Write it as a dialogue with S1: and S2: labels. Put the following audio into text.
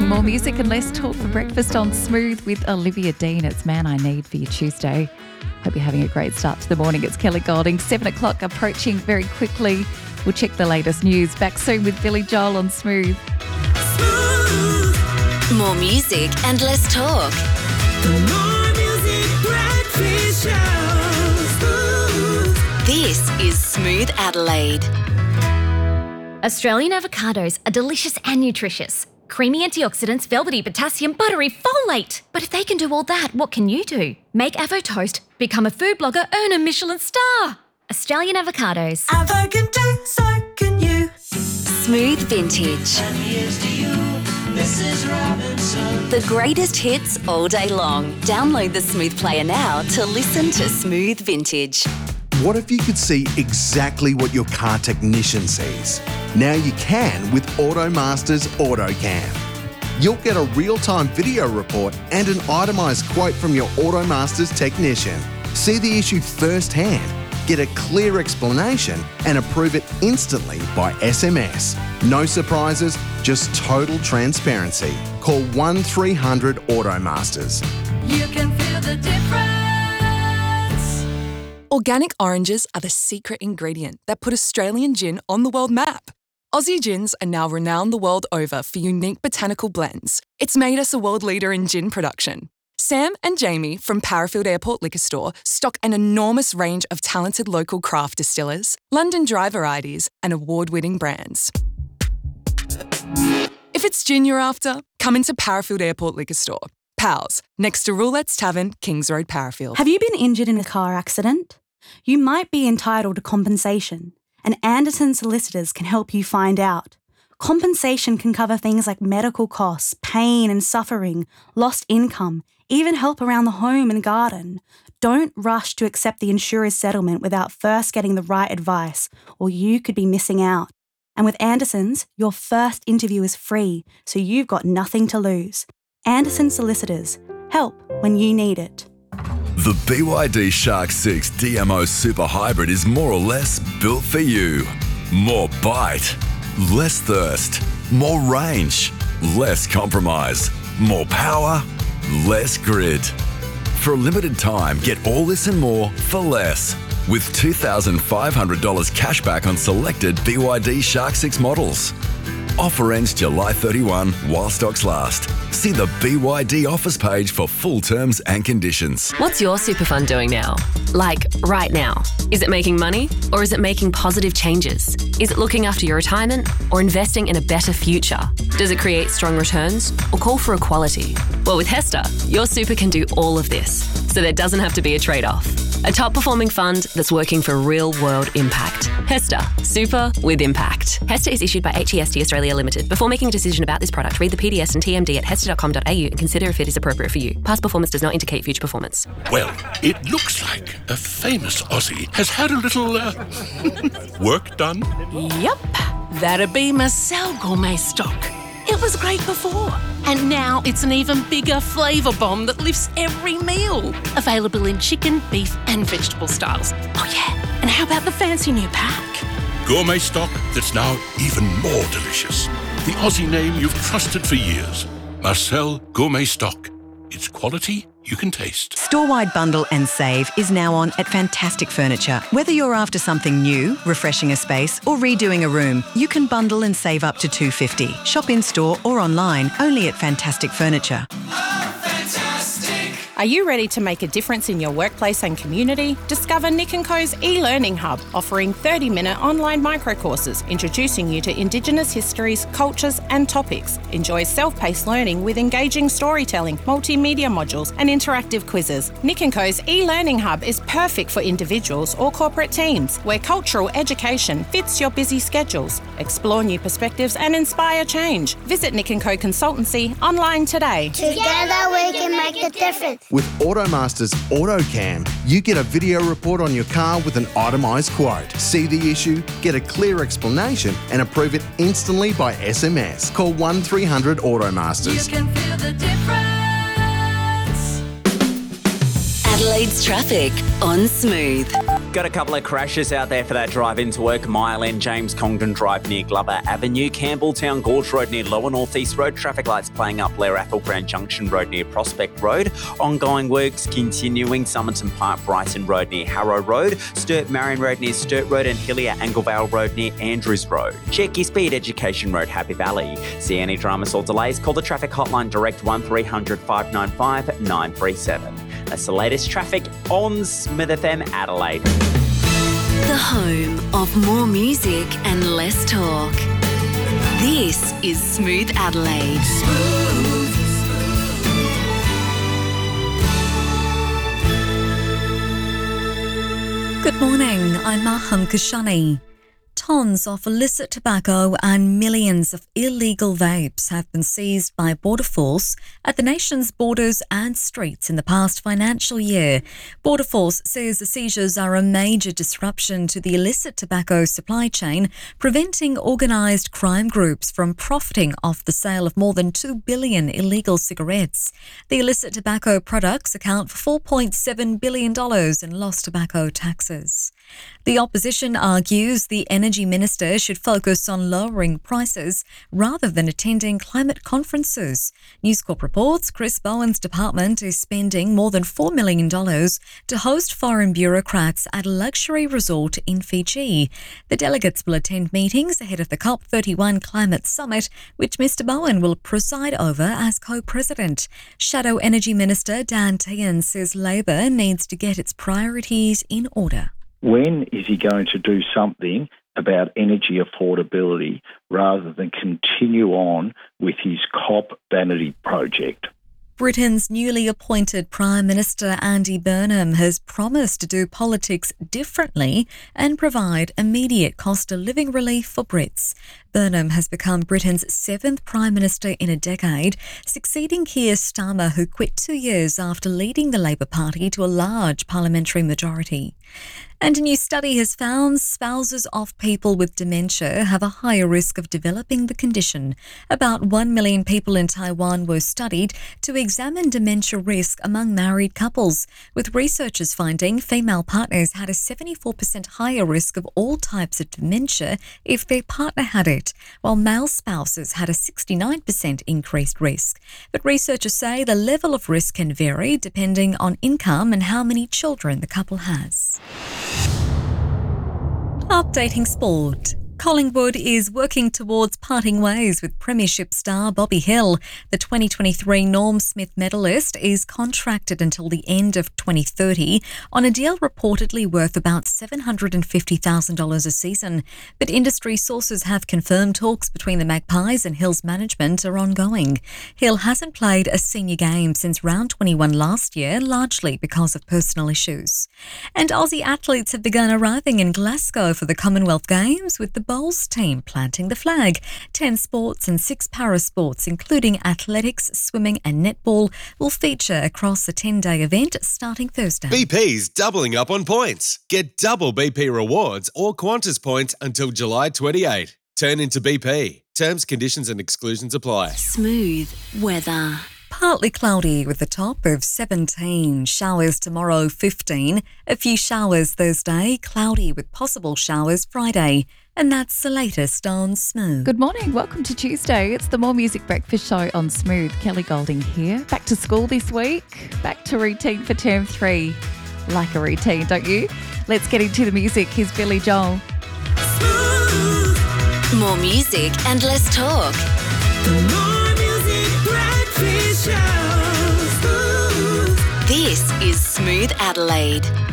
S1: morning. More music and less talk for breakfast on Smooth with Olivia Dean. It's Man I Need for your Tuesday. Hope you're having a great start to the morning. It's Kelly Golding. 7 o'clock approaching very quickly. We'll check the latest news. Back soon with Billy Joel on Smooth.
S2: More music and less talk.
S3: More music, breakfast show.
S2: This is Smooth Adelaide.
S4: Australian avocados are delicious and nutritious. Creamy antioxidants, velvety potassium, buttery folate. But if they can do all that, what can you do? Make Avo Toast, become a food blogger, earn a Michelin star. Australian avocados.
S3: Avo can do, so can you.
S2: Smooth Vintage.
S3: And here's to you, Mrs. Robinson.
S2: The greatest hits all day long. Download the Smooth Player now to listen to Smooth Vintage.
S5: What if you could see exactly what your car technician sees? Now you can with AutoMaster's AutoCam. You'll get a real-time video report and an itemised quote from your AutoMaster's technician. See the issue firsthand, get a clear explanation and approve it instantly by SMS. No surprises, just total transparency. Call 1300 AutoMasters.
S3: You can feel the difference.
S6: Organic oranges are the secret ingredient that put Australian gin on the world map. Aussie gins are now renowned the world over for unique botanical blends. It's made us a world leader in gin production. Sam and Jamie from Parafield Airport Liquor Store stock an enormous range of talented local craft distillers, London dry varieties, and award-winning brands. If it's gin you're after, come into Parafield Airport Liquor Store. Pals, next to Roulette's Tavern, Kings Road, Parafield.
S7: Have you been injured in a car accident? You might be entitled to compensation, and Anderson Solicitors can help you find out. Compensation can cover things like medical costs, pain and suffering, lost income, even help around the home and garden. Don't rush to accept the insurer's settlement without first getting the right advice, or you could be missing out. And with Anderson's, your first interview is free, so you've got nothing to lose. Anderson Solicitors. Help when you need it.
S8: The BYD Shark 6 DMO Super Hybrid is more or less built for you. More bite, less thirst, more range, less compromise, more power, less grid. For a limited time, get all this and more for less. With $2,500 cash back on selected BYD Shark 6 models. Offer ends July 31 while stocks last. See the BYD offers page for full terms and conditions.
S9: What's your super fund doing now? Like, right now. Is it making money or is it making positive changes? Is it looking after your retirement or investing in a better future? Does it create strong returns or call for equality? Well, with Hester, your super can do all of this, so there doesn't have to be a trade-off. A top-performing fund that's working for real-world impact. Hester, super with impact. Hester is issued by HEST Australia Limited. Before making a decision about this product, read the PDS and TMD at hester.com.au and consider if it is appropriate for you. Past performance does not indicate future performance.
S10: Well, it looks like a famous Aussie has had a little work done.
S11: Yep, that'd be Marcel Gourmet Stock. It was great before, and now it's an even bigger flavour bomb that lifts every meal. Available in chicken, beef and vegetable styles. Oh yeah, and how about the fancy new pack?
S10: Gourmet stock that's now even more delicious. The Aussie name you've trusted for years. Marcel Gourmet Stock. It's quality you can taste.
S12: Store-wide bundle and save is now on at Fantastic Furniture. Whether you're after something new, refreshing a space or redoing a room, you can bundle and save up to $250. Shop in-store or online, only at Fantastic Furniture.
S13: Are you ready to make a difference in your workplace and community? Discover Nick & Co's e-learning hub, offering 30-minute online microcourses, introducing you to Indigenous histories, cultures and topics. Enjoy self-paced learning with engaging storytelling, multimedia modules and interactive quizzes. Nick & Co's e-learning hub is perfect for individuals or corporate teams, where cultural education fits your busy schedules. Explore new perspectives and inspire change. Visit Nick & Co Consultancy online today.
S14: Together we can make a difference.
S5: With AutoMaster's AutoCam, you get a video report on your car with an itemised quote. See the issue, get a clear explanation and approve it instantly by SMS. Call 1300 AutoMasters.
S3: You can feel the difference.
S2: Adelaide's traffic on Smooth.
S15: Got a couple of crashes out there for that drive into work. Mile End, James Congdon Drive near Glover Avenue. Campbelltown Gorge Road near Lower North East Road. Traffic lights playing up Blair Athelbrand Junction Road near Prospect Road. Ongoing works continuing. Somerton Park Brighton Road near Harrow Road. Sturt Marion Road near Sturt Road and Hillier Anglevale Road near Andrews Road. Check your speed. Education Road, Happy Valley. See any dramas or delays? Call the traffic hotline direct 1300 595 937. That's the latest traffic on Smith FM Adelaide.
S2: The home of more music and less talk. This is Smooth Adelaide.
S16: Good morning, I'm Maham Kashani. Tons of illicit tobacco and millions of illegal vapes have been seized by Border Force at the nation's borders and streets in the past financial year. Border Force says the seizures are a major disruption to the illicit tobacco supply chain, preventing organised crime groups from profiting off the sale of more than 2 billion illegal cigarettes. The illicit tobacco products account for $4.7 billion in lost tobacco taxes. The opposition argues the Energy Minister should focus on lowering prices rather than attending climate conferences. News Corp reports Chris Bowen's department is spending more than $4 million to host foreign bureaucrats at a luxury resort in Fiji. The delegates will attend meetings ahead of the COP31 Climate Summit, which Mr Bowen will preside over as co-president. Shadow Energy Minister Dan Tehan says Labor needs to get its priorities in order.
S17: When is he going to do something about energy affordability rather than continue on with his COP vanity project?
S16: Britain's newly appointed Prime Minister Andy Burnham has promised to do politics differently and provide immediate cost of living relief for Brits. Burnham has become Britain's 7th Prime Minister in a decade, succeeding Keir Starmer, who quit 2 years after leading the Labour Party to a large parliamentary majority. And a new study has found spouses of people with dementia have a higher risk of developing the condition. About 1 million people in Taiwan were studied to examine dementia risk among married couples, with researchers finding female partners had a 74% higher risk of all types of dementia if their partner had it, while male spouses had a 69% increased risk. But researchers say the level of risk can vary depending on income and how many children the couple has. Updating sport. Collingwood is working towards parting ways with Premiership star Bobby Hill. The 2023 Norm Smith medalist is contracted until the end of 2030 on a deal reportedly worth about $750,000 a season. But industry sources have confirmed talks between the Magpies and Hill's management are ongoing. Hill hasn't played a senior game since round 21 last year, largely because of personal issues. And Aussie athletes have begun arriving in Glasgow for the Commonwealth Games, with the bowls team planting the flag. 10 sports and 6 parasports, including athletics, swimming and netball, will feature across the 10-day event starting Thursday.
S18: BP's doubling up on points. Get double BP rewards or Qantas points until July 28. Turn into BP. Terms, conditions and exclusions apply.
S2: Smooth weather.
S16: Partly cloudy with a top of 17. Showers tomorrow, 15. A few showers Thursday. Cloudy with possible showers Friday. And that's the latest on Smooth.
S1: Good morning. Welcome to Tuesday. It's the More Music Breakfast Show on Smooth. Kelly Golding here. Back to school this week. Back to routine for term 3. Like a routine, don't you? Let's get into the music. Here's Billy Joel.
S2: More music and less talk.
S3: More music breakfast show.
S2: This is Smooth Adelaide.